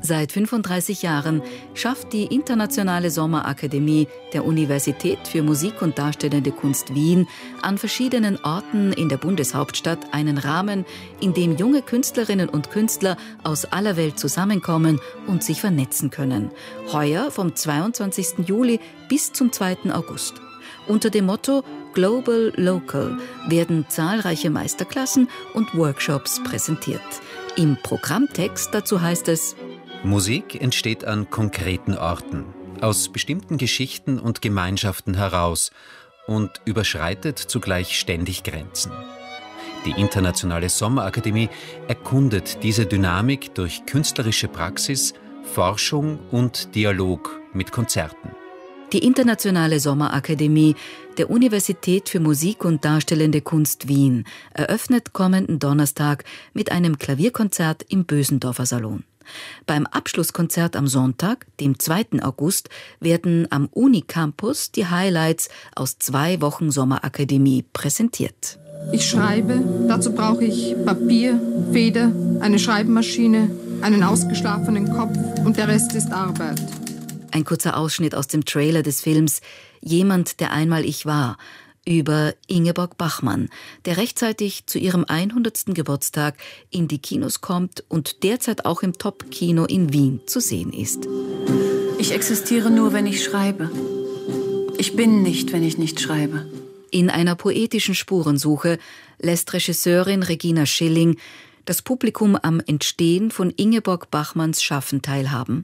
Seit 35 Jahren schafft die Internationale Sommerakademie der Universität für Musik und Darstellende Kunst Wien an verschiedenen Orten in der Bundeshauptstadt einen Rahmen, in dem junge Künstlerinnen und Künstler aus aller Welt zusammenkommen und sich vernetzen können. Heuer vom 22. Juli bis zum 2. August. Unter dem Motto Global Local werden zahlreiche Meisterklassen und Workshops präsentiert. Im Programmtext dazu heißt es: Musik entsteht an konkreten Orten, aus bestimmten Geschichten und Gemeinschaften heraus und überschreitet zugleich ständig Grenzen. Die Internationale Sommerakademie erkundet diese Dynamik durch künstlerische Praxis, Forschung und Dialog mit Konzerten. Die Internationale Sommerakademie der Universität für Musik und Darstellende Kunst Wien eröffnet kommenden Donnerstag mit einem Klavierkonzert im Bösendorfer Salon. Beim Abschlusskonzert am Sonntag, dem 2. August, werden am Unicampus die Highlights aus 2 Wochen Sommerakademie präsentiert. Ich schreibe, dazu brauche ich Papier, Feder, eine Schreibmaschine, einen ausgeschlafenen Kopf und der Rest ist Arbeit. Ein kurzer Ausschnitt aus dem Trailer des Films »Jemand, der einmal ich war« über Ingeborg Bachmann, der rechtzeitig zu ihrem 100. Geburtstag in die Kinos kommt und derzeit auch im Top-Kino in Wien zu sehen ist. Ich existiere nur, wenn ich schreibe. Ich bin nicht, wenn ich nicht schreibe. In einer poetischen Spurensuche lässt Regisseurin Regina Schilling das Publikum am Entstehen von Ingeborg Bachmanns Schaffen teilhaben.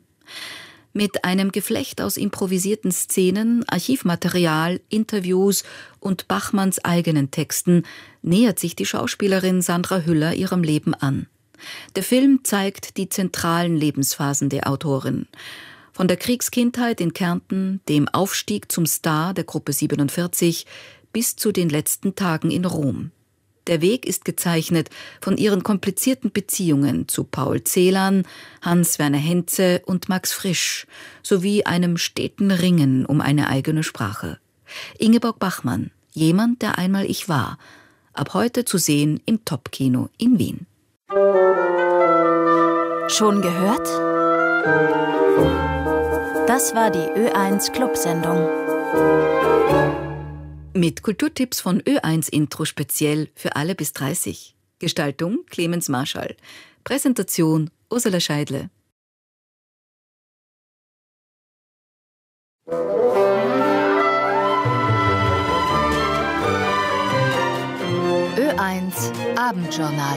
Mit einem Geflecht aus improvisierten Szenen, Archivmaterial, Interviews und Bachmanns eigenen Texten nähert sich die Schauspielerin Sandra Hüller ihrem Leben an. Der Film zeigt die zentralen Lebensphasen der Autorin. Von der Kriegskindheit in Kärnten, dem Aufstieg zum Star der Gruppe 47 bis zu den letzten Tagen in Rom. Der Weg ist gezeichnet von ihren komplizierten Beziehungen zu Paul Celan, Hans-Werner Henze und Max Frisch sowie einem steten Ringen um eine eigene Sprache. Ingeborg Bachmann, Jemand, der einmal ich war, ab heute zu sehen im Top-Kino in Wien. Schon gehört? Das war die Ö1 Clubsendung. Mit Kulturtipps von Ö1 Intro speziell für alle bis 30. Gestaltung Clemens Marschall. Präsentation Ursula Scheidle. Ö1 Abendjournal.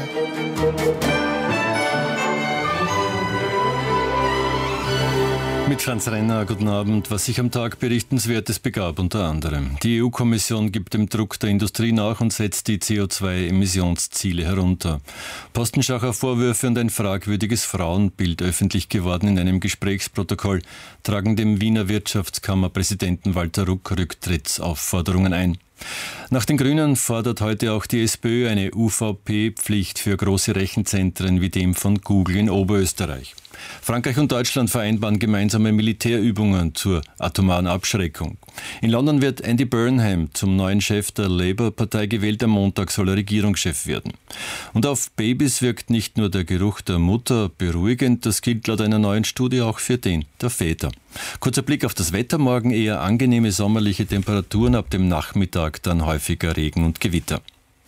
Mit Franz Renner, guten Abend. Was sich am Tag Berichtenswertes begab, unter anderem. Die EU-Kommission gibt dem Druck der Industrie nach und setzt die CO2-Emissionsziele herunter. Postenschacher Vorwürfe und ein fragwürdiges Frauenbild, öffentlich geworden in einem Gesprächsprotokoll, tragen dem Wiener Wirtschaftskammerpräsidenten Walter Ruck Rücktrittsaufforderungen ein. Nach den Grünen fordert heute auch die SPÖ eine UVP-Pflicht für große Rechenzentren wie dem von Google in Oberösterreich. Frankreich und Deutschland vereinbaren gemeinsame Militärübungen zur atomaren Abschreckung. In London wird Andy Burnham zum neuen Chef der Labour-Partei gewählt. Am Montag soll er Regierungschef werden. Und auf Babys wirkt nicht nur der Geruch der Mutter beruhigend, das gilt laut einer neuen Studie auch für den der Väter. Kurzer Blick auf das Wetter: morgen eher angenehme sommerliche Temperaturen, ab dem Nachmittag dann häufiger Regen und Gewitter.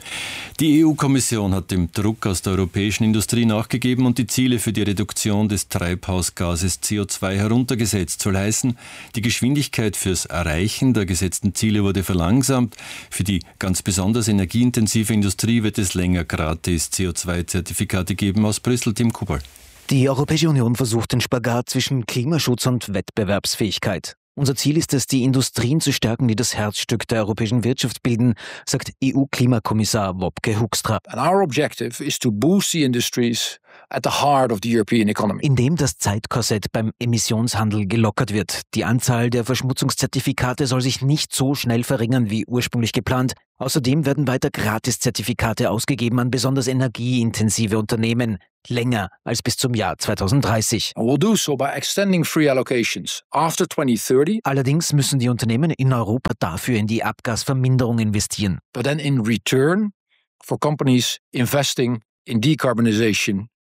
Die EU-Kommission hat dem Druck aus der europäischen Industrie nachgegeben und die Ziele für die Reduktion des Treibhausgases CO2 heruntergesetzt. Soll heißen, die Geschwindigkeit fürs Erreichen der gesetzten Ziele wurde verlangsamt. Für die ganz besonders energieintensive Industrie wird es länger gratis CO2-Zertifikate geben. Aus Brüssel, Tim Kubal. Die Europäische Union versucht den Spagat zwischen Klimaschutz und Wettbewerbsfähigkeit. Unser Ziel ist es, die Industrien zu stärken, die das Herzstück der europäischen Wirtschaft bilden, sagt EU-Klimakommissar Wopke Hoekstra. And our objective is to boost the industries at the heart of the European economy. Indem das Zeitkorsett beim Emissionshandel gelockert wird. Die Anzahl der Verschmutzungszertifikate soll sich nicht so schnell verringern wie ursprünglich geplant. Außerdem werden weiter Gratiszertifikate ausgegeben an besonders energieintensive Unternehmen. Länger als bis zum Jahr 2030. And we'll do so by extending free allocations after 2030. Allerdings müssen die Unternehmen in Europa dafür in die Abgasverminderung investieren. But then in return for companies investing in decarbonization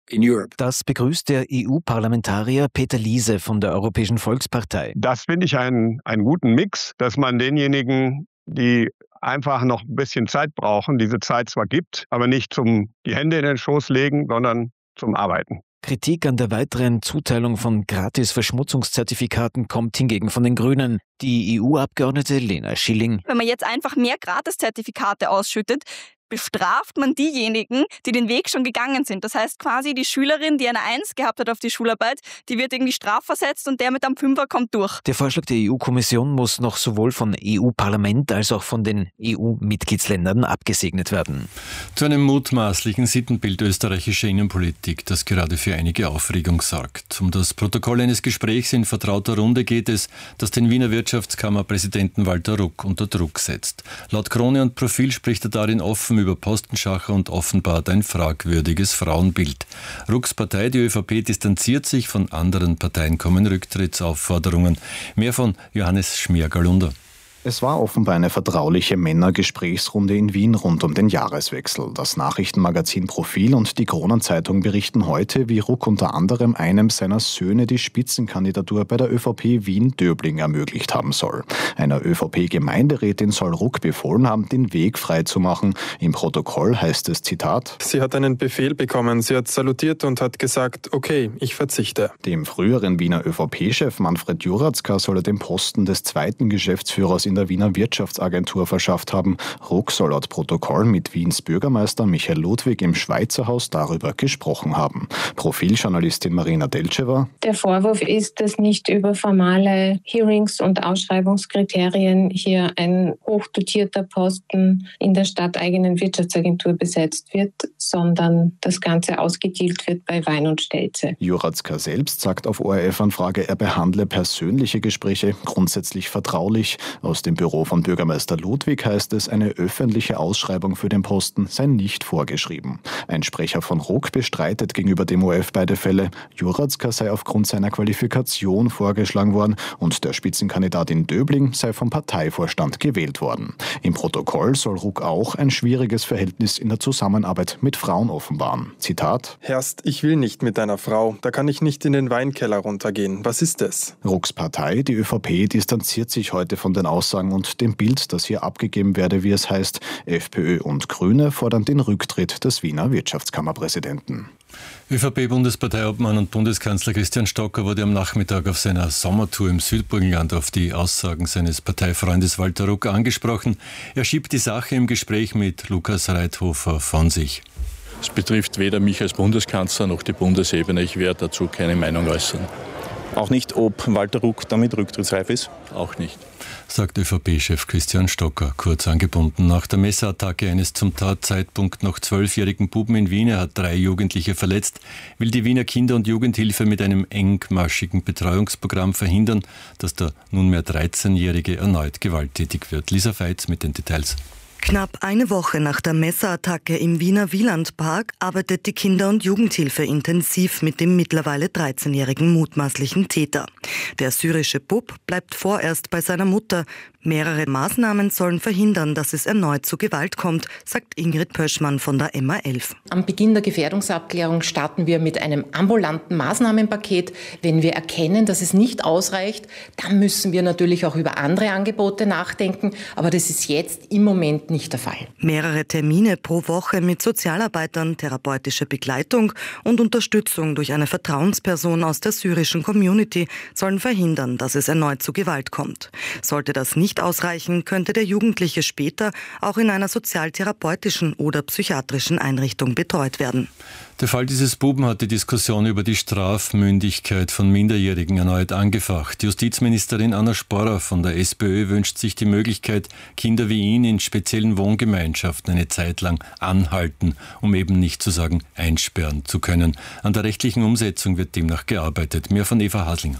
in Europe. Das begrüßt der EU-Parlamentarier Peter Liese von der Europäischen Volkspartei. Das finde ich einen guten Mix, dass man denjenigen, die einfach noch ein bisschen Zeit brauchen, diese Zeit zwar gibt, aber nicht zum die Hände in den Schoß legen, sondern zum Arbeiten. Kritik an der weiteren Zuteilung von Gratis-Verschmutzungszertifikaten kommt hingegen von den Grünen. Die EU-Abgeordnete Lena Schilling. Wenn man jetzt einfach mehr Gratis-Zertifikate ausschüttet, bestraft man diejenigen, die den Weg schon gegangen sind. Das heißt quasi, die Schülerin, die eine 1 gehabt hat auf die Schularbeit, die wird irgendwie strafversetzt und der mit einem 5er kommt durch. Der Vorschlag der EU-Kommission muss noch sowohl von EU-Parlament als auch von den EU-Mitgliedsländern abgesegnet werden. Zu einem mutmaßlichen Sittenbild österreichischer Innenpolitik, das gerade für einige Aufregung sorgt. Um das Protokoll eines Gesprächs in vertrauter Runde geht es, das den Wiener Wirtschaftskammerpräsidenten Walter Ruck unter Druck setzt. Laut Krone und Profil spricht er darin offen über Postenschacher und offenbart ein fragwürdiges Frauenbild. Rucks Partei, die ÖVP, distanziert sich, von anderen Parteien kommen Rücktrittsaufforderungen. Mehr von Johannes Schmergalunder. Es war offenbar eine vertrauliche Männergesprächsrunde in Wien rund um den Jahreswechsel. Das Nachrichtenmagazin Profil und die Kronenzeitung berichten heute, wie Ruck unter anderem einem seiner Söhne die Spitzenkandidatur bei der ÖVP Wien-Döbling ermöglicht haben soll. Einer ÖVP-Gemeinderätin soll Ruck befohlen haben, den Weg freizumachen. Im Protokoll heißt es, Zitat: Sie hat einen Befehl bekommen, sie hat salutiert und hat gesagt, okay, ich verzichte. Dem früheren Wiener ÖVP-Chef Manfred Juratzka soll er den Posten des zweiten Geschäftsführers in der Wiener Wirtschaftsagentur verschafft haben. Ruck soll laut Protokoll mit Wiens Bürgermeister Michael Ludwig im Schweizerhaus darüber gesprochen haben. Profiljournalistin Marina Delcheva. Der Vorwurf ist, dass nicht über formale Hearings und Ausschreibungskriterien hier ein hochdotierter Posten in der stadteigenen Wirtschaftsagentur besetzt wird, sondern das Ganze ausgedealt wird bei Wein und Stelze. Juratzka selbst sagt auf ORF-Anfrage, er behandle persönliche Gespräche grundsätzlich vertraulich. Aus dem Büro von Bürgermeister Ludwig heißt es, eine öffentliche Ausschreibung für den Posten sei nicht vorgeschrieben. Ein Sprecher von Ruck bestreitet gegenüber dem ORF beide Fälle. Juratzka sei aufgrund seiner Qualifikation vorgeschlagen worden und der Spitzenkandidat in Döbling sei vom Parteivorstand gewählt worden. Im Protokoll soll Ruck auch ein schwieriges Verhältnis in der Zusammenarbeit mit Frauen offenbaren. Zitat: Herrst, ich will nicht mit deiner Frau, da kann ich nicht in den Weinkeller runtergehen. Was ist es? Rucks Partei, die ÖVP, distanziert sich heute von den Aussagen und dem Bild, das hier abgegeben werde, wie es heißt. FPÖ und Grüne fordern den Rücktritt des Wiener Wirtschaftskammerpräsidenten. ÖVP-Bundesparteiobmann und Bundeskanzler Christian Stocker wurde am Nachmittag auf seiner Sommertour im Südburgenland auf die Aussagen seines Parteifreundes Walter Ruck angesprochen. Er schiebt die Sache im Gespräch mit Lukas Reithofer von sich. Es betrifft weder mich als Bundeskanzler noch die Bundesebene. Ich werde dazu keine Meinung äußern. Auch nicht, ob Walter Ruck damit rücktrittsreif ist? Auch nicht. Sagt ÖVP-Chef Christian Stocker, kurz angebunden. Nach der Messerattacke eines zum Tatzeitpunkt noch 12-jährigen Buben in Wien, er hat 3 Jugendliche verletzt, will die Wiener Kinder- und Jugendhilfe mit einem engmaschigen Betreuungsprogramm verhindern, dass der nunmehr 13-Jährige erneut gewalttätig wird. Lisa Veitz mit den Details. Knapp eine Woche nach der Messerattacke im Wiener Wielandpark arbeitet die Kinder- und Jugendhilfe intensiv mit dem mittlerweile 13-jährigen mutmaßlichen Täter. Der syrische Bub bleibt vorerst bei seiner Mutter. Mehrere Maßnahmen sollen verhindern, dass es erneut zu Gewalt kommt, sagt Ingrid Pöschmann von der MA11. Am Beginn der Gefährdungsabklärung starten wir mit einem ambulanten Maßnahmenpaket. Wenn wir erkennen, dass es nicht ausreicht, dann müssen wir natürlich auch über andere Angebote nachdenken. Aber das ist jetzt im Moment nicht der Fall. Mehrere Termine pro Woche mit Sozialarbeitern, therapeutische Begleitung und Unterstützung durch eine Vertrauensperson aus der syrischen Community sollen verhindern, dass es erneut zu Gewalt kommt. Sollte das nicht ausreichen, könnte der Jugendliche später auch in einer sozialtherapeutischen oder psychiatrischen Einrichtung betreut werden. Der Fall dieses Buben hat die Diskussion über die Strafmündigkeit von Minderjährigen erneut angefacht. Justizministerin Anna Sporrer von der SPÖ wünscht sich die Möglichkeit, Kinder wie ihn in speziellen Wohngemeinschaften eine Zeit lang anhalten, um eben nicht zu sagen einsperren zu können. An der rechtlichen Umsetzung wird demnach gearbeitet. Mehr von Eva Haslinger.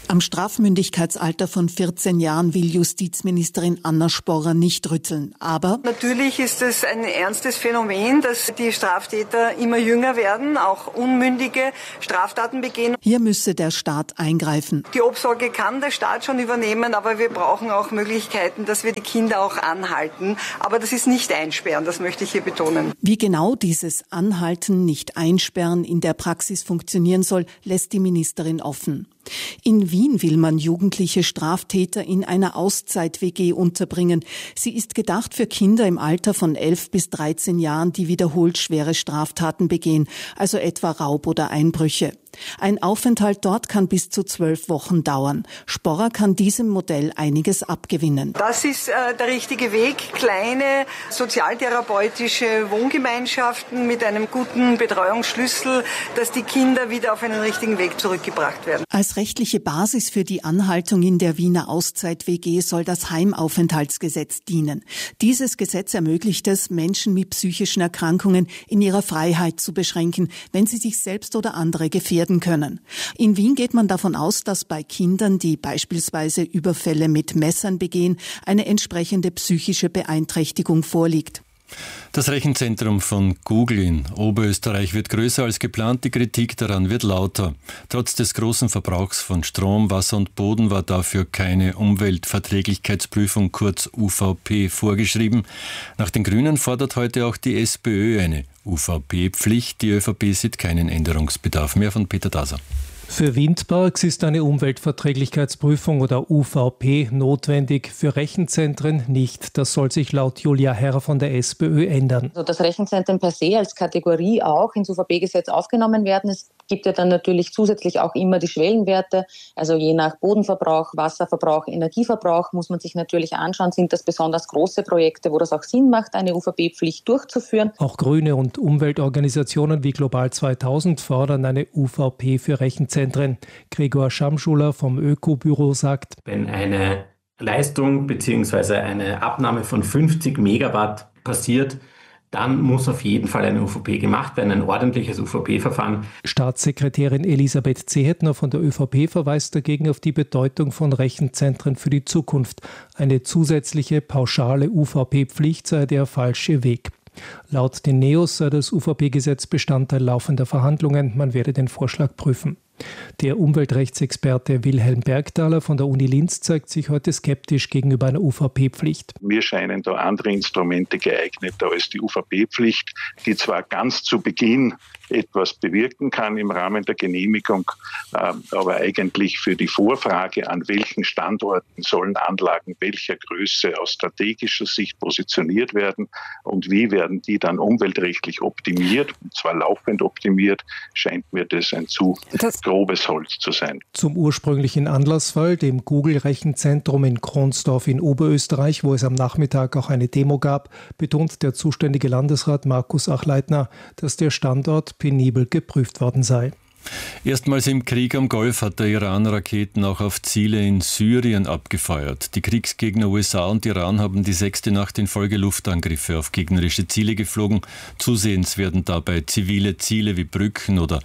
Am Strafmündigkeitsalter von 14 Jahren will Justizministerin Anna Sporrer nicht rütteln. Aber natürlich ist es ein ernstes Phänomen, dass die Straftäter immer jünger werden, auch unmündige Straftaten begehen. Hier müsse der Staat eingreifen. Die Obsorge kann der Staat schon übernehmen, aber wir brauchen auch Möglichkeiten, dass wir die Kinder auch anhalten. Aber das ist nicht einsperren, das möchte ich hier betonen. Wie genau dieses Anhalten, nicht einsperren in der Praxis funktionieren soll, lässt die Ministerin offen. In Wien will man jugendliche Straftäter in einer Auszeit-WG unterbringen. Sie ist gedacht für Kinder im Alter von 11 bis 13 Jahren, die wiederholt schwere Straftaten begehen, also etwa Raub oder Einbrüche. Ein Aufenthalt dort kann bis zu 12 Wochen dauern. Sporrer kann diesem Modell einiges abgewinnen. Das ist der richtige Weg. Kleine sozialtherapeutische Wohngemeinschaften mit einem guten Betreuungsschlüssel, dass die Kinder wieder auf einen richtigen Weg zurückgebracht werden. Als rechtliche Basis für die Anhaltung in der Wiener Auszeit-WG soll das Heimaufenthaltsgesetz dienen. Dieses Gesetz ermöglicht es, Menschen mit psychischen Erkrankungen in ihrer Freiheit zu beschränken, wenn sie sich selbst oder andere gefährden können. In Wien geht man davon aus, dass bei Kindern, die beispielsweise Überfälle mit Messern begehen, eine entsprechende psychische Beeinträchtigung vorliegt. Das Rechenzentrum von Google in Oberösterreich wird größer als geplant, die Kritik daran wird lauter. Trotz des großen Verbrauchs von Strom, Wasser und Boden war dafür keine Umweltverträglichkeitsprüfung, kurz UVP, vorgeschrieben. Nach den Grünen fordert heute auch die SPÖ eine UVP-Pflicht. Die ÖVP sieht keinen Änderungsbedarf mehr. Von Peter Daser. Für Windparks ist eine Umweltverträglichkeitsprüfung oder UVP notwendig, für Rechenzentren nicht. Das soll sich laut Julia Herr von der SPÖ ändern. Also dass Rechenzentren per se als Kategorie auch ins UVP-Gesetz aufgenommen werden. Es gibt ja dann natürlich zusätzlich auch immer die Schwellenwerte. Also je nach Bodenverbrauch, Wasserverbrauch, Energieverbrauch muss man sich natürlich anschauen, sind das besonders große Projekte, wo das auch Sinn macht, eine UVP-Pflicht durchzuführen. Auch Grüne und Umweltorganisationen wie Global 2000 fordern eine UVP für Rechenzentren. Gregor Schamschuler vom Öko-Büro sagt: Wenn eine Leistung bzw. eine Abnahme von 50 Megawatt passiert, dann muss auf jeden Fall eine UVP gemacht werden, ein ordentliches UVP-Verfahren. Staatssekretärin Elisabeth Zehetner von der ÖVP verweist dagegen auf die Bedeutung von Rechenzentren für die Zukunft. Eine zusätzliche pauschale UVP-Pflicht sei der falsche Weg. Laut den NEOS sei das UVP-Gesetz Bestandteil laufender Verhandlungen. Man werde den Vorschlag prüfen. Der Umweltrechtsexperte Wilhelm Bergthaler von der Uni Linz zeigt sich heute skeptisch gegenüber einer UVP-Pflicht. Mir scheinen da andere Instrumente geeigneter als die UVP-Pflicht, die zwar ganz zu Beginn etwas bewirken kann im Rahmen der Genehmigung, aber eigentlich für die Vorfrage, an welchen Standorten sollen Anlagen welcher Größe aus strategischer Sicht positioniert werden und wie werden die dann umweltrechtlich optimiert, und zwar laufend optimiert, scheint mir das ein zu grobes Holz zu sein. Zum ursprünglichen Anlassfall, dem Google-Rechenzentrum in Kronsdorf in Oberösterreich, wo es am Nachmittag auch eine Demo gab, betont der zuständige Landesrat Markus Achleitner, dass der Standort penibel geprüft worden sei. Erstmals im Krieg am Golf hat der Iran Raketen auch auf Ziele in Syrien abgefeuert. Die Kriegsgegner USA und Iran haben die 6. Nacht in Folge Luftangriffe auf gegnerische Ziele geflogen. Zusehends werden dabei zivile Ziele wie Brücken oder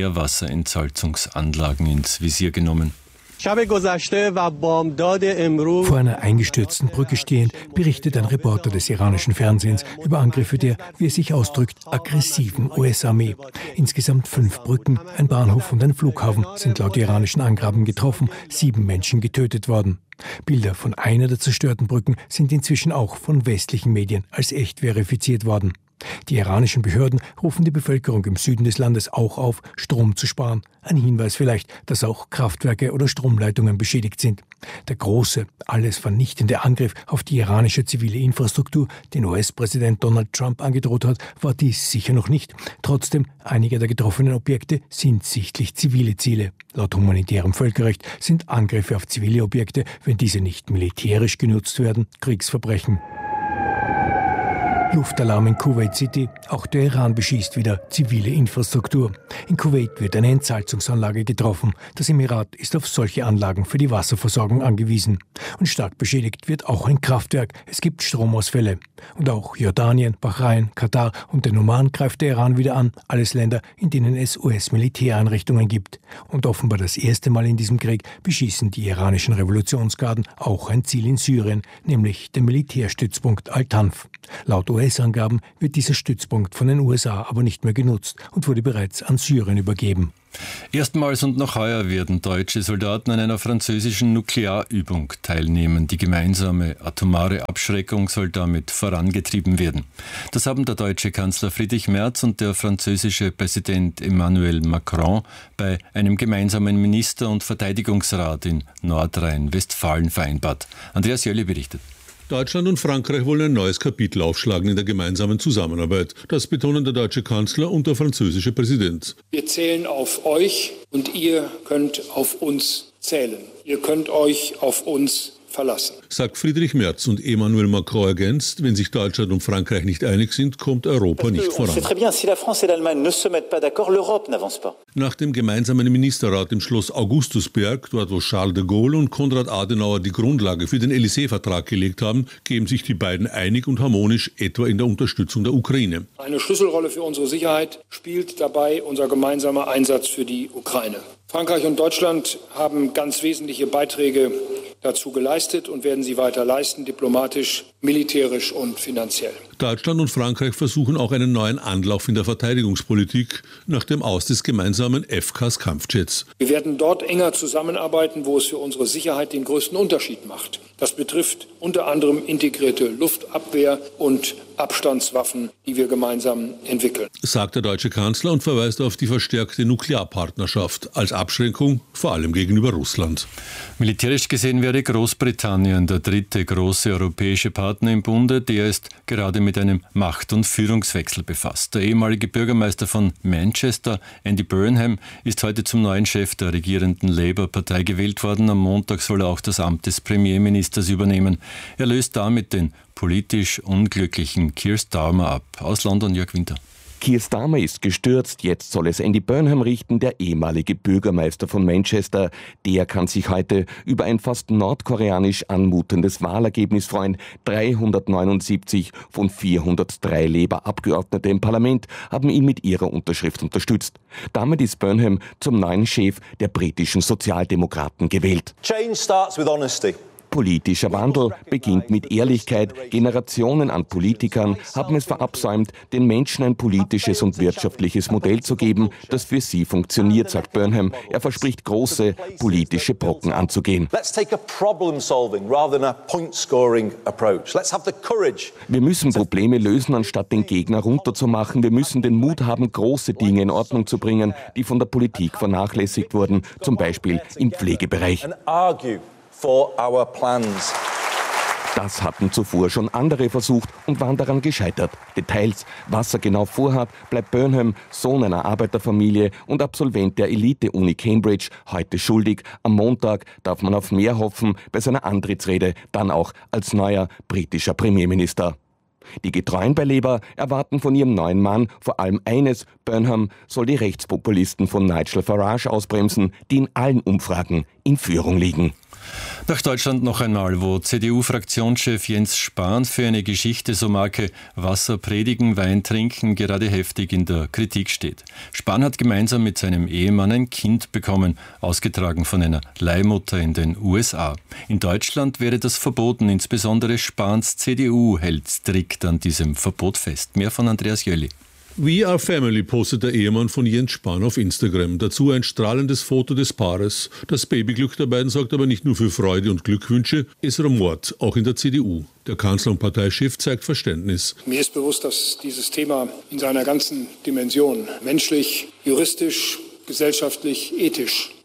Meerwasserentsalzungsanlagen ins Visier genommen. Vor einer eingestürzten Brücke stehend berichtet ein Reporter des iranischen Fernsehens über Angriffe der, wie es sich ausdrückt, aggressiven US-Armee. Insgesamt 5 Brücken, ein Bahnhof und ein Flughafen sind laut iranischen Angaben getroffen, 7 Menschen getötet worden. Bilder von einer der zerstörten Brücken sind inzwischen auch von westlichen Medien als echt verifiziert worden. Die iranischen Behörden rufen die Bevölkerung im Süden des Landes auch auf, Strom zu sparen. Ein Hinweis vielleicht, dass auch Kraftwerke oder Stromleitungen beschädigt sind. Der große, alles vernichtende Angriff auf die iranische zivile Infrastruktur, den US-Präsident Donald Trump angedroht hat, war dies sicher noch nicht. Trotzdem, einige der getroffenen Objekte sind sichtlich zivile Ziele. Laut humanitärem Völkerrecht sind Angriffe auf zivile Objekte, wenn diese nicht militärisch genutzt werden, Kriegsverbrechen. Luftalarm in Kuwait City. Auch der Iran beschießt wieder zivile Infrastruktur. In Kuwait wird eine Entsalzungsanlage getroffen. Das Emirat ist auf solche Anlagen für die Wasserversorgung angewiesen. Und stark beschädigt wird auch ein Kraftwerk. Es gibt Stromausfälle. Und auch Jordanien, Bahrain, Katar und den Oman greift der Iran wieder an. Alles Länder, in denen es US-Militäreinrichtungen gibt. Und offenbar das erste Mal in diesem Krieg beschießen die iranischen Revolutionsgarden auch ein Ziel in Syrien, nämlich den Militärstützpunkt Al-Tanf. Laut US-Angaben wird dieser Stützpunkt von den USA aber nicht mehr genutzt und wurde bereits an Syrien übergeben. Erstmals und noch heuer werden deutsche Soldaten an einer französischen Nuklearübung teilnehmen. Die gemeinsame atomare Abschreckung soll damit vorangetrieben werden. Das haben der deutsche Kanzler Friedrich Merz und der französische Präsident Emmanuel Macron bei einem gemeinsamen Minister- und Verteidigungsrat in Nordrhein-Westfalen vereinbart. Andreas Jölle berichtet. Deutschland und Frankreich wollen ein neues Kapitel aufschlagen in der gemeinsamen Zusammenarbeit. Das betonen der deutsche Kanzler und der französische Präsident. Wir zählen auf euch und ihr könnt auf uns zählen. Ihr könnt euch auf uns verlassen, sagt Friedrich Merz, und Emmanuel Macron ergänzt, wenn sich Deutschland und Frankreich nicht einig sind, kommt Europa nicht voran. Nach dem gemeinsamen Ministerrat im Schloss Augustusberg, dort wo Charles de Gaulle und Konrad Adenauer die Grundlage für den Élysée-Vertrag gelegt haben, geben sich die beiden einig und harmonisch, etwa in der Unterstützung der Ukraine. Eine Schlüsselrolle für unsere Sicherheit spielt dabei unser gemeinsamer Einsatz für die Ukraine. Frankreich und Deutschland haben ganz wesentliche Beiträge dazu geleistet und werden sie weiter leisten, diplomatisch, militärisch und finanziell. Deutschland und Frankreich versuchen auch einen neuen Anlauf in der Verteidigungspolitik nach dem Aus des gemeinsamen FCAS-Kampfjets. Wir werden dort enger zusammenarbeiten, wo es für unsere Sicherheit den größten Unterschied macht. Das betrifft unter anderem integrierte Luftabwehr und Abstandswaffen, die wir gemeinsam entwickeln, sagt der deutsche Kanzler und verweist auf die verstärkte Nuklearpartnerschaft als Abschränkung, vor allem gegenüber Russland. Militärisch gesehen wäre Großbritannien der dritte große europäische Partner im Bunde. Der ist gerade mit einem Macht- und Führungswechsel befasst. Der ehemalige Bürgermeister von Manchester, Andy Burnham, ist heute zum neuen Chef der regierenden Labour-Partei gewählt worden. Am Montag soll er auch das Amt des Premierministers übernehmen. Er löst damit den politisch unglücklichen Keir Starmer ab. Aus London, Jörg Winter. Keir Starmer ist gestürzt, jetzt soll es Andy Burnham richten, der ehemalige Bürgermeister von Manchester. Der kann sich heute über ein fast nordkoreanisch anmutendes Wahlergebnis freuen. 379 von 403 Labour-Abgeordnete im Parlament haben ihn mit ihrer Unterschrift unterstützt. Damit ist Burnham zum neuen Chef der britischen Sozialdemokraten gewählt. Change starts with honesty. Politischer Wandel beginnt mit Ehrlichkeit. Generationen an Politikern haben es verabsäumt, den Menschen ein politisches und wirtschaftliches Modell zu geben, das für sie funktioniert, sagt Burnham. Er verspricht, große politische Brocken anzugehen. Wir müssen Probleme lösen, anstatt den Gegner runterzumachen. Wir müssen den Mut haben, große Dinge in Ordnung zu bringen, die von der Politik vernachlässigt wurden, zum Beispiel im Pflegebereich. Das hatten zuvor schon andere versucht und waren daran gescheitert. Details, was er genau vorhat, bleibt Burnham, Sohn einer Arbeiterfamilie und Absolvent der Elite-Uni Cambridge, heute schuldig. Am Montag darf man auf mehr hoffen bei seiner Antrittsrede, dann auch als neuer britischer Premierminister. Die Getreuen bei Labour erwarten von ihrem neuen Mann vor allem eines: Burnham soll die Rechtspopulisten von Nigel Farage ausbremsen, die in allen Umfragen in Führung liegen. Nach Deutschland noch einmal, wo CDU-Fraktionschef Jens Spahn für eine Geschichte so Marke Wasser predigen, Wein trinken gerade heftig in der Kritik steht. Spahn hat gemeinsam mit seinem Ehemann ein Kind bekommen, ausgetragen von einer Leihmutter in den USA. In Deutschland wäre das verboten, insbesondere Spahns CDU hält strikt an diesem Verbot fest. Mehr von Andreas Jölle. We are family postet der Ehemann von Jens Spahn auf Instagram. Dazu ein strahlendes Foto des Paares. Das Babyglück der beiden sorgt aber nicht nur für Freude und Glückwünsche, es rumort, auch in der CDU. Der Kanzler und Parteichef zeigt Verständnis. Mir ist bewusst, dass dieses Thema in seiner ganzen Dimension, menschlich, juristisch, gesellschaftlich, ethisch,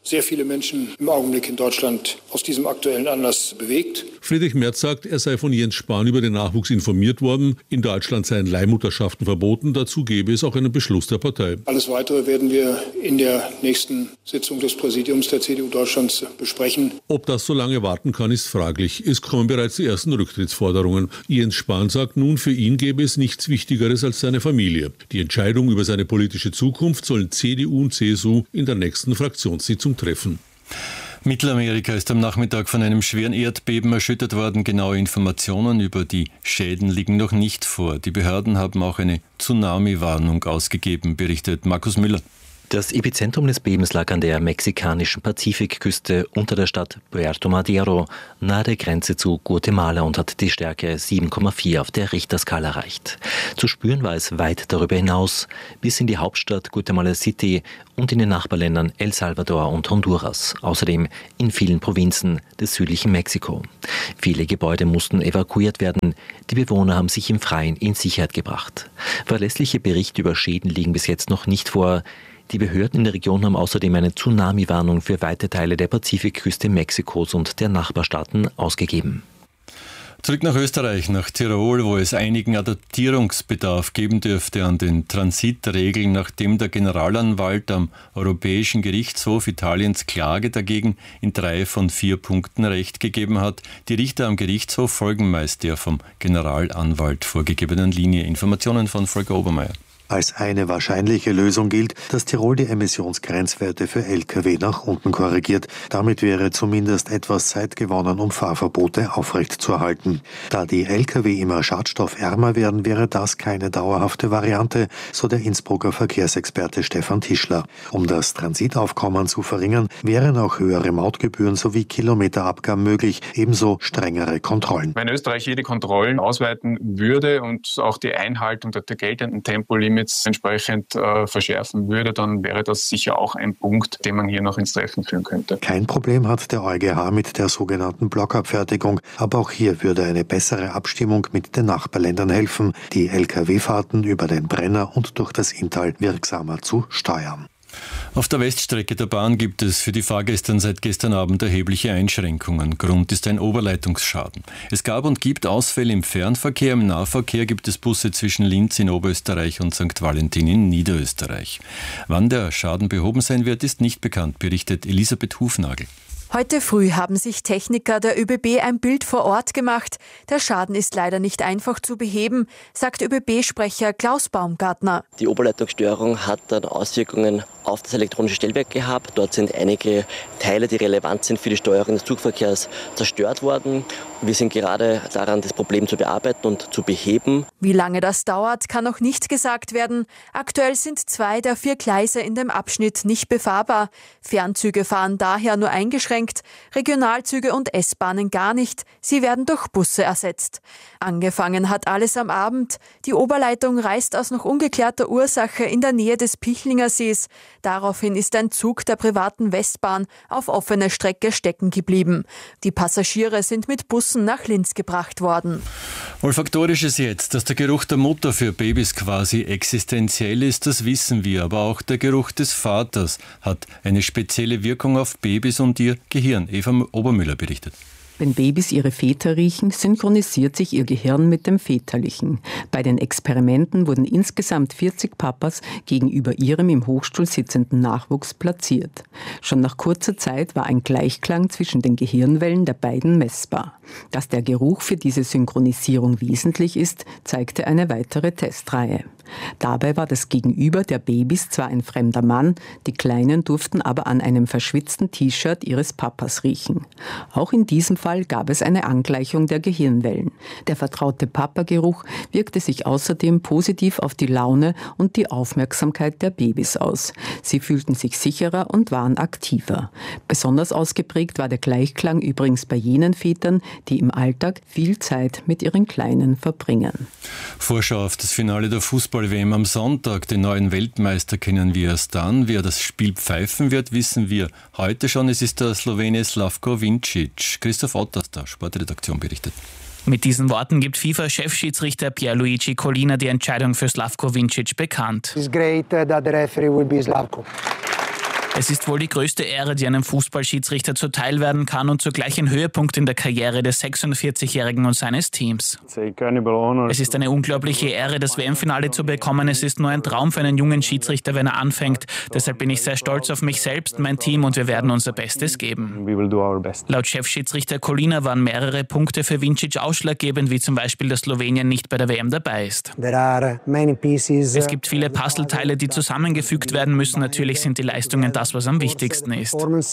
sehr viele Menschen im Augenblick in Deutschland aus diesem aktuellen Anlass bewegt. Friedrich Merz sagt, er sei von Jens Spahn über den Nachwuchs informiert worden. In Deutschland seien Leihmutterschaften verboten. Dazu gebe es auch einen Beschluss der Partei. Alles Weitere werden wir in der nächsten Sitzung des Präsidiums der CDU Deutschlands besprechen. Ob das so lange warten kann, ist fraglich. Es kommen bereits die ersten Rücktrittsforderungen. Jens Spahn sagt nun, für ihn gäbe es nichts Wichtigeres als seine Familie. Die Entscheidung über seine politische Zukunft sollen CDU und CSU in der nächsten Fraktionssitzung treffen. Mittelamerika ist am Nachmittag von einem schweren Erdbeben erschüttert worden. Genaue Informationen über die Schäden liegen noch nicht vor. Die Behörden haben auch eine Tsunami-Warnung ausgegeben, berichtet Markus Müller. Das Epizentrum des Bebens lag an der mexikanischen Pazifikküste unter der Stadt Puerto Madero, nahe der Grenze zu Guatemala und hat die Stärke 7,4 auf der Richterskala erreicht. Zu spüren war es weit darüber hinaus, bis in die Hauptstadt Guatemala City und in den Nachbarländern El Salvador und Honduras, außerdem in vielen Provinzen des südlichen Mexiko. Viele Gebäude mussten evakuiert werden, die Bewohner haben sich im Freien in Sicherheit gebracht. Verlässliche Berichte über Schäden liegen bis jetzt noch nicht vor. Die Behörden in der Region haben außerdem eine Tsunami-Warnung für weite Teile der Pazifikküste Mexikos und der Nachbarstaaten ausgegeben. Zurück nach Österreich, nach Tirol, wo es einigen Adaptierungsbedarf geben dürfte an den Transitregeln, nachdem der Generalanwalt am Europäischen Gerichtshof Italiens Klage dagegen in 3 von 4 Punkten Recht gegeben hat. Die Richter am Gerichtshof folgen meist der vom Generalanwalt vorgegebenen Linie. Informationen von Volker Obermeier. Als eine wahrscheinliche Lösung gilt, dass Tirol die Emissionsgrenzwerte für Lkw nach unten korrigiert. Damit wäre zumindest etwas Zeit gewonnen, um Fahrverbote aufrechtzuerhalten. Da die Lkw immer schadstoffärmer werden, wäre das keine dauerhafte Variante, so der Innsbrucker Verkehrsexperte Stefan Tischler. Um das Transitaufkommen zu verringern, wären auch höhere Mautgebühren sowie Kilometerabgaben möglich, ebenso strengere Kontrollen. Wenn Österreich jede Kontrollen ausweiten würde und auch die Einhaltung der geltenden Tempolimits entsprechend verschärfen würde, dann wäre das sicher auch ein Punkt, den man hier noch ins Treffen führen könnte. Kein Problem hat der EuGH mit der sogenannten Blockabfertigung, aber auch hier würde eine bessere Abstimmung mit den Nachbarländern helfen, die Lkw-Fahrten über den Brenner und durch das Inntal wirksamer zu steuern. Auf der Weststrecke der Bahn gibt es für die Fahrgäste seit gestern Abend erhebliche Einschränkungen. Grund ist ein Oberleitungsschaden. Es gab und gibt Ausfälle im Fernverkehr. Im Nahverkehr gibt es Busse zwischen Linz in Oberösterreich und St. Valentin in Niederösterreich. Wann der Schaden behoben sein wird, ist nicht bekannt, berichtet Elisabeth Hufnagel. Heute früh haben sich Techniker der ÖBB ein Bild vor Ort gemacht. Der Schaden ist leider nicht einfach zu beheben, sagt ÖBB-Sprecher Klaus Baumgartner. Die Oberleitungsstörung hat dann Auswirkungen auf das elektronische Stellwerk gehabt. Dort sind einige Teile, die relevant sind für die Steuerung des Zugverkehrs, zerstört worden. Wir sind gerade daran, das Problem zu bearbeiten und zu beheben. Wie lange das dauert, kann noch nicht gesagt werden. Aktuell sind 2 der 4 Gleise in dem Abschnitt nicht befahrbar. Fernzüge fahren daher nur eingeschränkt, Regionalzüge und S-Bahnen gar nicht. Sie werden durch Busse ersetzt. Angefangen hat alles am Abend. Die Oberleitung reißt aus noch ungeklärter Ursache in der Nähe des Pichlinger Sees. Daraufhin ist ein Zug der privaten Westbahn auf offene Strecke stecken geblieben. Die Passagiere sind mit Bussen nach Linz gebracht worden. Olfaktorisch ist jetzt, dass der Geruch der Mutter für Babys quasi existenziell ist, das wissen wir. Aber auch der Geruch des Vaters hat eine spezielle Wirkung auf Babys und ihr Gehirn. Eva Obermüller berichtet. Wenn Babys ihre Väter riechen, synchronisiert sich ihr Gehirn mit dem väterlichen. Bei den Experimenten wurden insgesamt 40 Papas gegenüber ihrem im Hochstuhl sitzenden Nachwuchs platziert. Schon nach kurzer Zeit war ein Gleichklang zwischen den Gehirnwellen der beiden messbar. Dass der Geruch für diese Synchronisierung wesentlich ist, zeigte eine weitere Testreihe. Dabei war das Gegenüber der Babys zwar ein fremder Mann, die Kleinen durften aber an einem verschwitzten T-Shirt ihres Papas riechen. Auch in diesem Fall gab es eine Angleichung der Gehirnwellen. Der vertraute Papageruch wirkte sich außerdem positiv auf die Laune und die Aufmerksamkeit der Babys aus. Sie fühlten sich sicherer und waren aktiver. Besonders ausgeprägt war der Gleichklang übrigens bei jenen Vätern, die im Alltag viel Zeit mit ihren Kleinen verbringen. Vorschau auf das Finale der Fußball-WM am Sonntag. Den neuen Weltmeister kennen wir erst dann. Wer das Spiel pfeifen wird, wissen wir heute schon. Es ist der Slowene Slavko Vincic. Christoph Otters, der Sportredaktion, berichtet. Mit diesen Worten gibt FIFA-Chefschiedsrichter Pierluigi Collina die Entscheidung für Slavko Vincic bekannt. It's great that the referee will be Slavko. Es ist wohl die größte Ehre, die einem Fußballschiedsrichter zuteil werden kann und zugleich ein Höhepunkt in der Karriere des 46-Jährigen und seines Teams. Es ist eine unglaubliche Ehre, das WM-Finale zu bekommen. Es ist nur ein Traum für einen jungen Schiedsrichter, wenn er anfängt. Deshalb bin ich sehr stolz auf mich selbst, mein Team und wir werden unser Bestes geben. Laut Chefschiedsrichter Kolina waren mehrere Punkte für Vincic ausschlaggebend, wie zum Beispiel, dass Slowenien nicht bei der WM dabei ist. Es gibt viele Puzzleteile, die zusammengefügt werden müssen. Natürlich sind die Leistungen das, was am wichtigsten ist.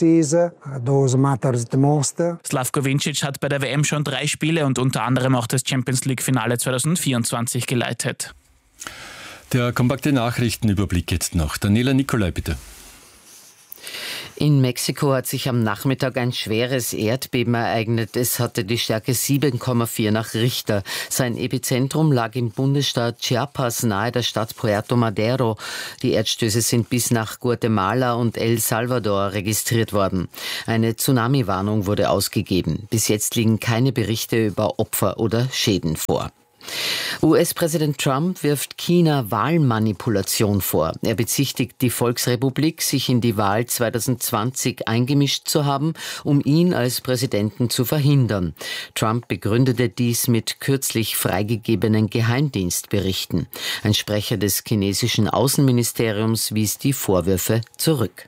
Slavko Vincic hat bei der WM schon 3 Spiele und unter anderem auch das Champions-League-Finale 2024 geleitet. Der kompakte Nachrichtenüberblick jetzt noch. Daniela Nicolai, bitte. In Mexiko hat sich am Nachmittag ein schweres Erdbeben ereignet. Es hatte die Stärke 7,4 nach Richter. Sein Epizentrum lag im Bundesstaat Chiapas nahe der Stadt Puerto Madero. Die Erdstöße sind bis nach Guatemala und El Salvador registriert worden. Eine Tsunami-Warnung wurde ausgegeben. Bis jetzt liegen keine Berichte über Opfer oder Schäden vor. US-Präsident Trump wirft China Wahlmanipulation vor. Er bezichtigt die Volksrepublik, sich in die Wahl 2020 eingemischt zu haben, um ihn als Präsidenten zu verhindern. Trump begründete dies mit kürzlich freigegebenen Geheimdienstberichten. Ein Sprecher des chinesischen Außenministeriums wies die Vorwürfe zurück.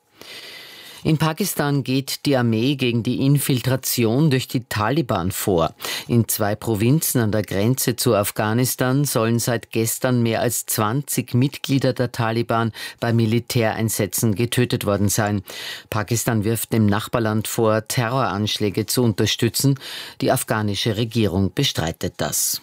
In Pakistan geht die Armee gegen die Infiltration durch die Taliban vor. In 2 Provinzen an der Grenze zu Afghanistan sollen seit gestern mehr als 20 Mitglieder der Taliban bei Militäreinsätzen getötet worden sein. Pakistan wirft dem Nachbarland vor, Terroranschläge zu unterstützen. Die afghanische Regierung bestreitet das.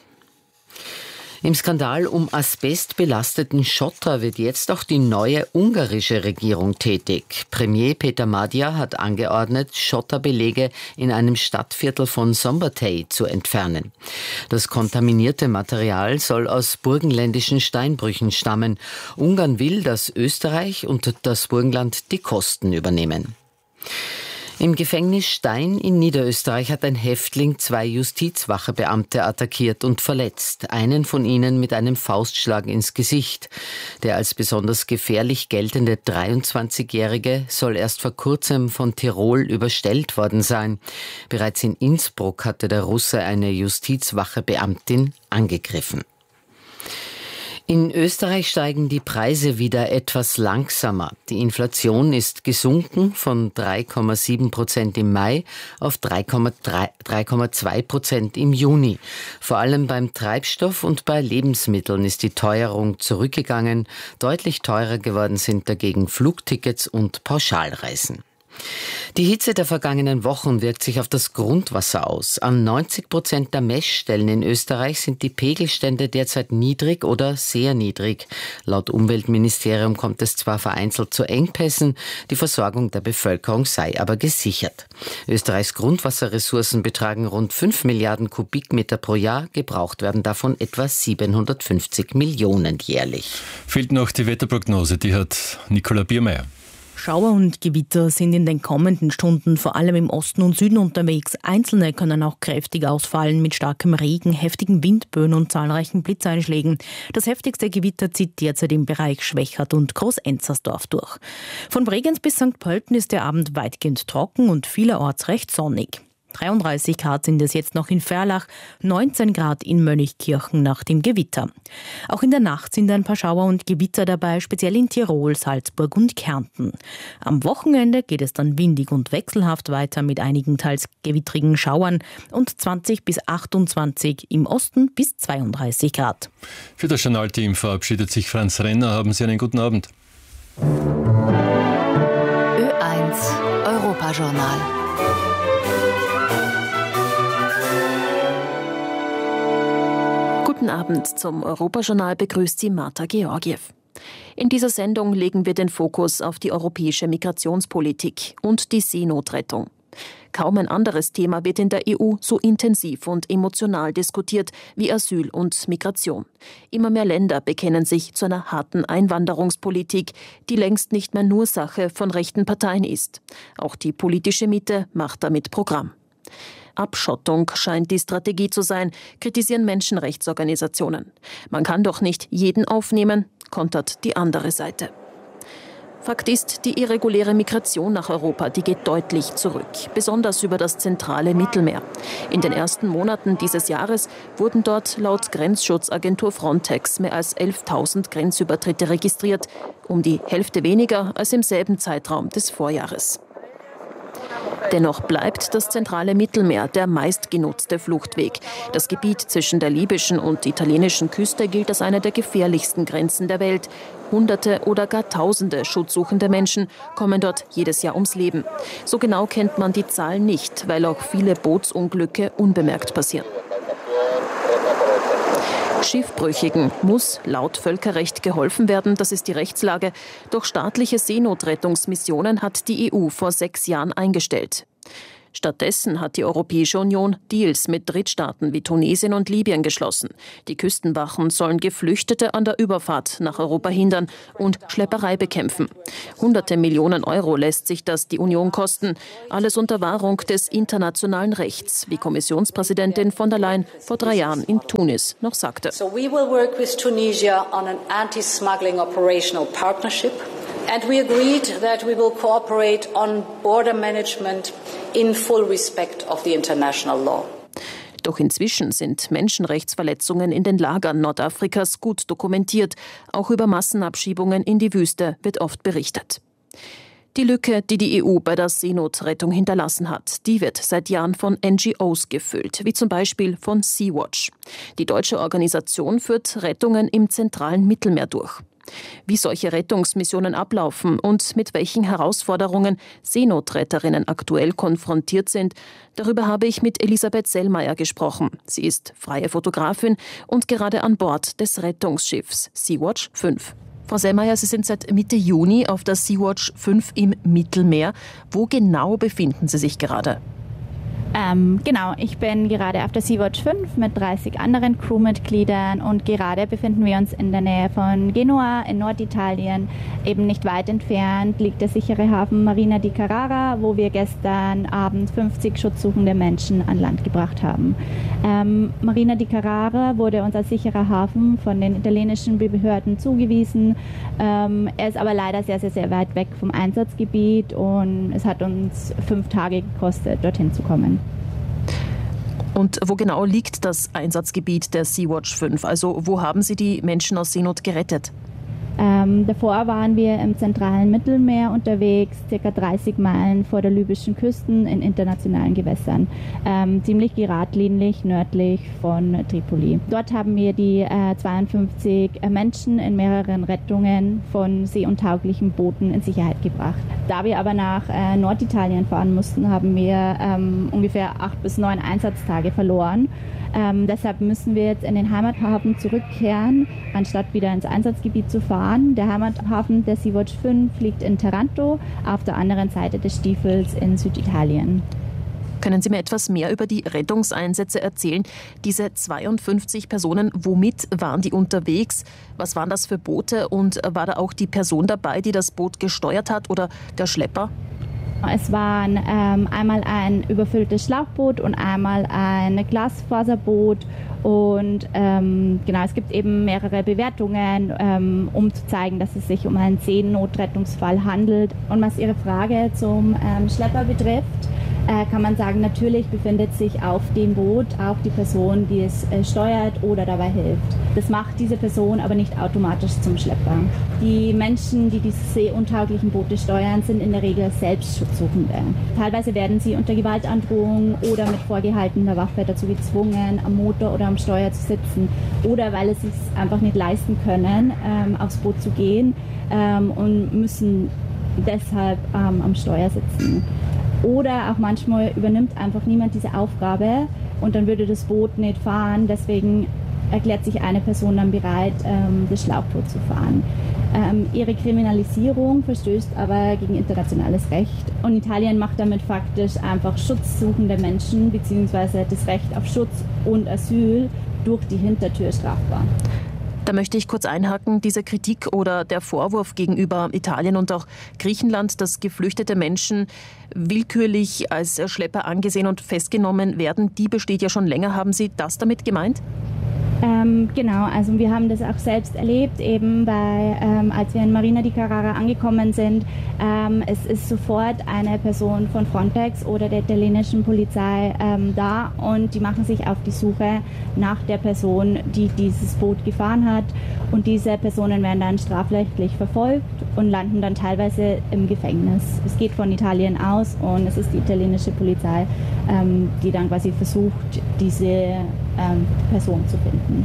Im Skandal um asbestbelasteten Schotter wird jetzt auch die neue ungarische Regierung tätig. Premier Peter Magyar hat angeordnet, Schotterbelege in einem Stadtviertel von Szombathely zu entfernen. Das kontaminierte Material soll aus burgenländischen Steinbrüchen stammen. Ungarn will, dass Österreich und das Burgenland die Kosten übernehmen. Im Gefängnis Stein in Niederösterreich hat ein Häftling 2 Justizwachebeamte attackiert und verletzt. Einen von ihnen mit einem Faustschlag ins Gesicht. Der als besonders gefährlich geltende 23-Jährige soll erst vor kurzem von Tirol überstellt worden sein. Bereits in Innsbruck hatte der Russe eine Justizwachebeamtin angegriffen. In Österreich steigen die Preise wieder etwas langsamer. Die Inflation ist gesunken von 3,7% im Mai auf 3,2% im Juni. Vor allem beim Treibstoff und bei Lebensmitteln ist die Teuerung zurückgegangen. Deutlich teurer geworden sind dagegen Flugtickets und Pauschalreisen. Die Hitze der vergangenen Wochen wirkt sich auf das Grundwasser aus. An 90% der Messstellen in Österreich sind die Pegelstände derzeit niedrig oder sehr niedrig. Laut Umweltministerium kommt es zwar vereinzelt zu Engpässen, die Versorgung der Bevölkerung sei aber gesichert. Österreichs Grundwasserressourcen betragen rund 5 Milliarden Kubikmeter pro Jahr, gebraucht werden davon etwa 750 Millionen jährlich. Fehlt noch die Wetterprognose, die hat Nicola Biermeier. Schauer und Gewitter sind in den kommenden Stunden vor allem im Osten und Süden unterwegs. Einzelne können auch kräftig ausfallen mit starkem Regen, heftigen Windböen und zahlreichen Blitzeinschlägen. Das heftigste Gewitter zieht derzeit im Bereich Schwächert und Groß-Enzersdorf durch. Von Bregenz bis St. Pölten ist der Abend weitgehend trocken und vielerorts recht sonnig. 33 Grad sind es jetzt noch in Verlach, 19 Grad in Mönchkirchen nach dem Gewitter. Auch in der Nacht sind ein paar Schauer und Gewitter dabei, speziell in Tirol, Salzburg und Kärnten. Am Wochenende geht es dann windig und wechselhaft weiter mit einigen teils gewittrigen Schauern und 20 bis 28, im Osten bis 32 Grad. Für das Journal-Team verabschiedet sich Franz Renner. Haben Sie einen guten Abend. Ö1 Europajournal. Guten Abend zum Europajournal, begrüßt Sie Marta Georgiew. In dieser Sendung legen wir den Fokus auf die europäische Migrationspolitik und die Seenotrettung. Kaum ein anderes Thema wird in der EU so intensiv und emotional diskutiert wie Asyl und Migration. Immer mehr Länder bekennen sich zu einer harten Einwanderungspolitik, die längst nicht mehr nur Sache von rechten Parteien ist. Auch die politische Mitte macht damit Programm. Abschottung scheint die Strategie zu sein, kritisieren Menschenrechtsorganisationen. Man kann doch nicht jeden aufnehmen, kontert die andere Seite. Fakt ist, die irreguläre Migration nach Europa, die geht deutlich zurück, besonders über das zentrale Mittelmeer. In den ersten Monaten dieses Jahres wurden dort laut Grenzschutzagentur Frontex mehr als 11.000 Grenzübertritte registriert, um die Hälfte weniger als im selben Zeitraum des Vorjahres. Dennoch bleibt das zentrale Mittelmeer der meistgenutzte Fluchtweg. Das Gebiet zwischen der libyschen und italienischen Küste gilt als eine der gefährlichsten Grenzen der Welt. Hunderte oder gar Tausende schutzsuchende Menschen kommen dort jedes Jahr ums Leben. So genau kennt man die Zahlen nicht, weil auch viele Bootsunglücke unbemerkt passieren. Schiffbrüchigen muss laut Völkerrecht geholfen werden, das ist die Rechtslage. Doch staatliche Seenotrettungsmissionen hat die EU vor 6 Jahren eingestellt. Stattdessen hat die Europäische Union Deals mit Drittstaaten wie Tunesien und Libyen geschlossen. Die Küstenwachen sollen Geflüchtete an der Überfahrt nach Europa hindern und Schlepperei bekämpfen. Hunderte Millionen Euro lässt sich das die Union kosten. Alles unter Wahrung des internationalen Rechts, wie Kommissionspräsidentin von der Leyen vor 3 Jahren in Tunis noch sagte. So we will work with Tunisia on an anti-smuggling operational partnership. And we agreed that we will cooperate on border management in full respect of the international law. Doch inzwischen sind Menschenrechtsverletzungen in den Lagern Nordafrikas gut dokumentiert. Auch über Massenabschiebungen in die Wüste wird oft berichtet. Die Lücke, die die EU bei der Seenotrettung hinterlassen hat, die wird seit Jahren von NGOs gefüllt, wie zum Beispiel von Sea-Watch. Die deutsche Organisation führt Rettungen im zentralen Mittelmeer durch. Wie solche Rettungsmissionen ablaufen und mit welchen Herausforderungen Seenotretterinnen aktuell konfrontiert sind, darüber habe ich mit Elisabeth Sellmeier gesprochen. Sie ist freie Fotografin und gerade an Bord des Rettungsschiffs Sea-Watch 5. Frau Sellmeier, Sie sind seit Mitte Juni auf der Sea-Watch 5 im Mittelmeer. Wo genau befinden Sie sich gerade? Genau, ich bin gerade auf der Sea-Watch 5 mit 30 anderen Crewmitgliedern und gerade befinden wir uns in der Nähe von Genua in Norditalien. Eben nicht weit entfernt liegt der sichere Hafen Marina di Carrara, wo wir gestern Abend 50 schutzsuchende Menschen an Land gebracht haben. Marina di Carrara wurde uns als sicherer Hafen von den italienischen Behörden zugewiesen. Er ist aber leider sehr, sehr, sehr weit weg vom Einsatzgebiet und es hat uns 5 Tage gekostet, dorthin zu kommen. Und wo genau liegt das Einsatzgebiet der Sea-Watch 5? Also wo haben Sie die Menschen aus Seenot gerettet? Davor waren wir im zentralen Mittelmeer unterwegs, ca. 30 Meilen vor der libyschen Küsten in internationalen Gewässern, ziemlich geradlinig nördlich von Tripoli. Dort haben wir die 52 Menschen in mehreren Rettungen von seeuntauglichen Booten in Sicherheit gebracht. Da wir aber nach Norditalien fahren mussten, haben wir ungefähr 8 bis 9 Einsatztage verloren. Deshalb müssen wir jetzt in den Heimathafen zurückkehren, anstatt wieder ins Einsatzgebiet zu fahren. Der Heimathafen der Sea-Watch 5 liegt in Taranto, auf der anderen Seite des Stiefels in Süditalien. Können Sie mir etwas mehr über die Rettungseinsätze erzählen? Diese 52 Personen, womit waren die unterwegs? Was waren das für Boote und war da auch die Person dabei, die das Boot gesteuert hat oder der Schlepper? Es waren einmal ein überfülltes Schlauchboot und einmal ein Glasfaserboot. Und genau, es gibt eben mehrere Bewertungen, um zu zeigen, dass es sich um einen Seenotrettungsfall handelt. Und was Ihre Frage zum Schlepper betrifft, kann man sagen, natürlich befindet sich auf dem Boot auch die Person, die es steuert oder dabei hilft. Das macht diese Person aber nicht automatisch zum Schlepper. Die Menschen, die diese seeuntauglichen Boote steuern, sind in der Regel selbst Schutzsuchende. Teilweise werden sie unter Gewaltandrohung oder mit vorgehaltener Waffe dazu gezwungen, am Motor oder am Steuer zu sitzen oder weil sie es einfach nicht leisten können, aufs Boot zu gehen und müssen deshalb am Steuer sitzen. Oder auch manchmal übernimmt einfach niemand diese Aufgabe und dann würde das Boot nicht fahren. Deswegen erklärt sich eine Person dann bereit, das Schlauchboot zu fahren. Ihre Kriminalisierung verstößt aber gegen internationales Recht. Und Italien macht damit faktisch einfach schutzsuchende Menschen bzw. das Recht auf Schutz und Asyl durch die Hintertür strafbar. Da möchte ich kurz einhaken, diese Kritik oder der Vorwurf gegenüber Italien und auch Griechenland, dass geflüchtete Menschen willkürlich als Schlepper angesehen und festgenommen werden, die besteht ja schon länger. Haben Sie das damit gemeint? Genau, also wir haben das auch selbst erlebt, eben als wir in Marina di Carrara angekommen sind. Es ist sofort eine Person von Frontex oder der italienischen Polizei da und die machen sich auf die Suche nach der Person, die dieses Boot gefahren hat. Und diese Personen werden dann strafrechtlich verfolgt und landen dann teilweise im Gefängnis. Es geht von Italien aus und es ist die italienische Polizei, die dann quasi versucht, diese Person zu finden.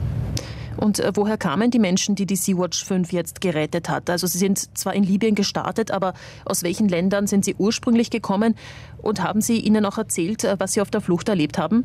Und woher kamen die Menschen, die Sea-Watch 5 jetzt gerettet hat? Also sie sind zwar in Libyen gestartet, aber aus welchen Ländern sind sie ursprünglich gekommen? Und haben sie ihnen auch erzählt, was sie auf der Flucht erlebt haben?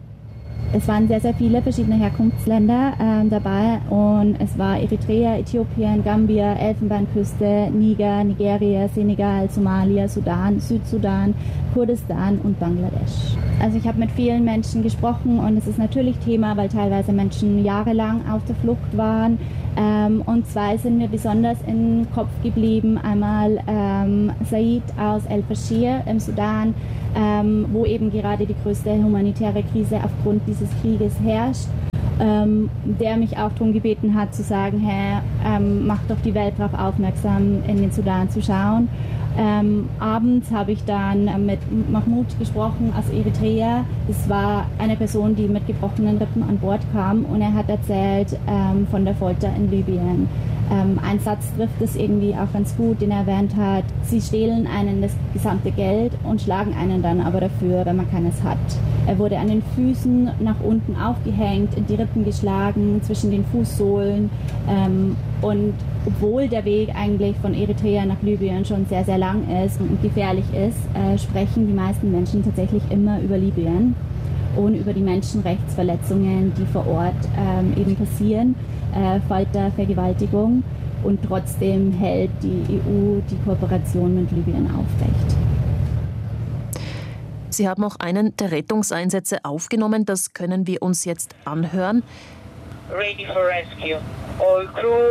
Es waren sehr, sehr viele verschiedene Herkunftsländer dabei und es war Eritrea, Äthiopien, Gambia, Elfenbeinküste, Niger, Nigeria, Senegal, Somalia, Sudan, Südsudan, Kurdistan und Bangladesch. Also ich habe mit vielen Menschen gesprochen und es ist natürlich Thema, weil teilweise Menschen jahrelang auf der Flucht waren. Und zwei sind mir besonders im Kopf geblieben. Einmal Said aus El-Fashir im Sudan, wo eben gerade die größte humanitäre Krise aufgrund dieses Krieges herrscht, der mich auch darum gebeten hat zu sagen, hey, macht doch die Welt darauf aufmerksam, in den Sudan zu schauen. Abends habe ich dann mit Mahmoud gesprochen aus Eritrea. Es war eine Person, die mit gebrochenen Rippen an Bord kam und er hat erzählt von der Folter in Libyen. Ein Satz trifft es irgendwie auch ganz gut, den er erwähnt hat. Sie stehlen einen das gesamte Geld und schlagen einen dann aber dafür, wenn man keines hat. Er wurde an den Füßen nach unten aufgehängt, in die Rippen geschlagen, zwischen den Fußsohlen. Und obwohl der Weg eigentlich von Eritrea nach Libyen schon sehr, sehr lang ist und gefährlich ist, sprechen die meisten Menschen tatsächlich immer über Libyen und über die Menschenrechtsverletzungen, die vor Ort eben passieren, Folter, Vergewaltigung. Und trotzdem hält die EU die Kooperation mit Libyen aufrecht. Sie haben auch einen der Rettungseinsätze aufgenommen, das können wir uns jetzt anhören. Ready for rescue. All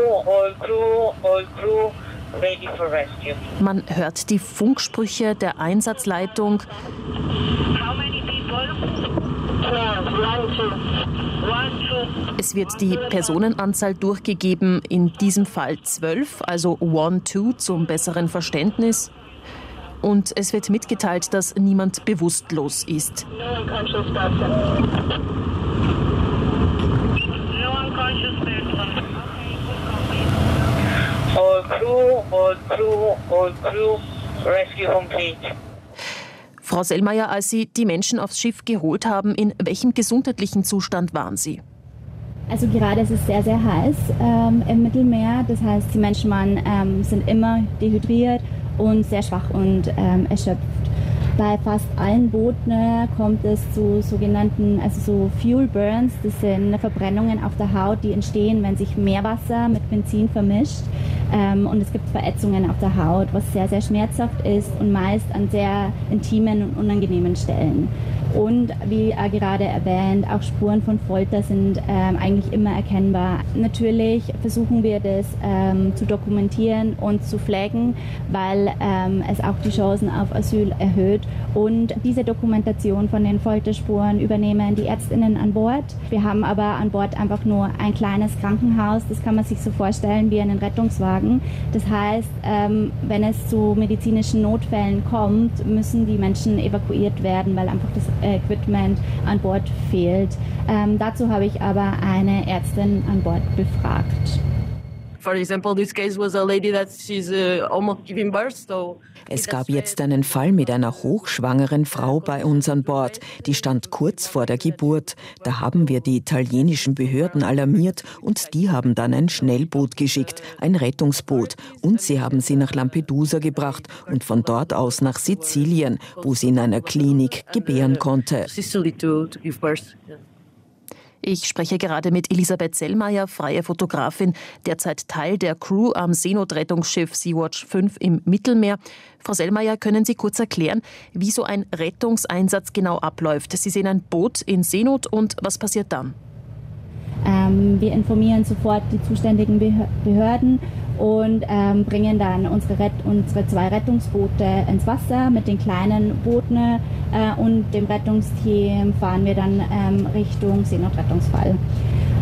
crew, ready for rescue. Man hört die Funksprüche der Einsatzleitung. How many people? 12. Es wird die Personenanzahl durchgegeben, in diesem Fall 12, also 1-2 zum besseren Verständnis. Und es wird mitgeteilt, dass niemand bewusstlos ist. No unconscious person. No unconscious person. All crew, rescue complete. Frau Sellmeier, als Sie die Menschen aufs Schiff geholt haben, in welchem gesundheitlichen Zustand waren sie? Also gerade ist es sehr, sehr heiß im Mittelmeer. Das heißt, die Menschen sind immer dehydriert und sehr schwach und erschöpft. Bei fast allen Booten kommt es zu sogenannten, so Fuel Burns. Das sind Verbrennungen auf der Haut, die entstehen, wenn sich Meerwasser mit Benzin vermischt. Und es gibt Verätzungen auf der Haut, was sehr, sehr schmerzhaft ist und meist an sehr intimen und unangenehmen Stellen. Und wie gerade erwähnt, auch Spuren von Folter sind eigentlich immer erkennbar. Natürlich versuchen wir das zu dokumentieren und zu flaggen, weil es auch die Chancen auf Asyl erhöht. Und diese Dokumentation von den Folterspuren übernehmen die Ärztinnen an Bord. Wir haben aber an Bord einfach nur ein kleines Krankenhaus. Das kann man sich so vorstellen wie einen Rettungswagen. Das heißt, wenn es zu medizinischen Notfällen kommt, müssen die Menschen evakuiert werden, weil einfach das Equipment an Bord fehlt. Dazu habe ich aber eine Ärztin an Bord befragt. For example, this case was a lady that she's almost giving birth, so. Es gab jetzt einen Fall mit einer hochschwangeren Frau bei uns an Bord. Die stand kurz vor der Geburt. Da haben wir die italienischen Behörden alarmiert und die haben dann ein Schnellboot geschickt, ein Rettungsboot. Und sie haben sie nach Lampedusa gebracht und von dort aus nach Sizilien, wo sie in einer Klinik gebären konnte. Ich spreche gerade mit Elisabeth Sellmeier, freie Fotografin, derzeit Teil der Crew am Seenotrettungsschiff Sea-Watch 5 im Mittelmeer. Frau Sellmeier, können Sie kurz erklären, wie so ein Rettungseinsatz genau abläuft? Sie sehen ein Boot in Seenot und was passiert dann? Wir informieren sofort die zuständigen Behörden und bringen dann unsere 2 Rettungsboote ins Wasser. Mit den kleinen Booten und dem Rettungsteam fahren wir dann Richtung Seenotrettungsfall.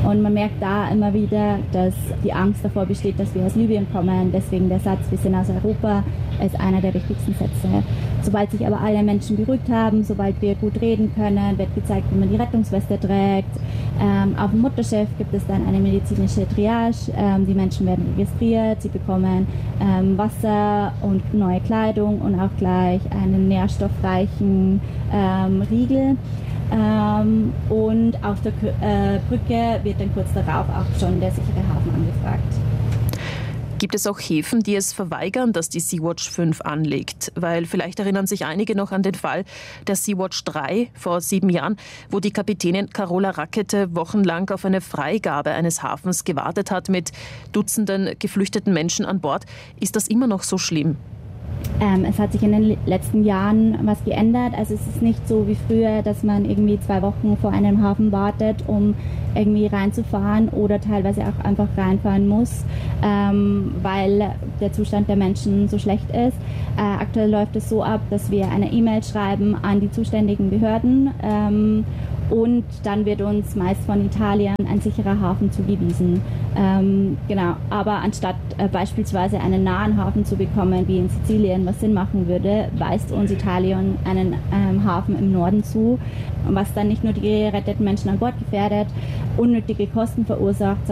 Und man merkt da immer wieder, dass die Angst davor besteht, dass wir aus Libyen kommen. Deswegen der Satz, wir sind aus Europa, ist einer der wichtigsten Sätze. Sobald sich aber alle Menschen beruhigt haben, sobald wir gut reden können, wird gezeigt, wie man die Rettungsweste trägt. Auf dem Mutterschiff gibt es dann eine medizinische Triage. Die Menschen werden registriert, sie bekommen Wasser und neue Kleidung und auch gleich einen nährstoffreichen Riegel. Und auf der Brücke wird dann kurz darauf auch schon der sichere Hafen angefragt. Gibt es auch Häfen, die es verweigern, dass die Sea-Watch 5 anlegt? Weil vielleicht erinnern sich einige noch an den Fall der Sea-Watch 3 vor 7 Jahren, wo die Kapitänin Carola Rackete wochenlang auf eine Freigabe eines Hafens gewartet hat mit Dutzenden geflüchteten Menschen an Bord. Ist das immer noch so schlimm? Es hat sich in den letzten Jahren was geändert. Also es ist nicht so wie früher, dass man irgendwie 2 Wochen vor einem Hafen wartet, um irgendwie reinzufahren oder teilweise auch einfach reinfahren muss, weil der Zustand der Menschen so schlecht ist. Aktuell läuft es so ab, dass wir eine E-Mail schreiben an die zuständigen Behörden und dann wird uns meist von Italien ein sicherer Hafen zugewiesen. Genau. Aber anstatt beispielsweise einen nahen Hafen zu bekommen, wie in Sizilien, was Sinn machen würde, weist uns Italien einen Hafen im Norden zu, was dann nicht nur die geretteten Menschen an Bord gefährdet, unnötige Kosten verursacht,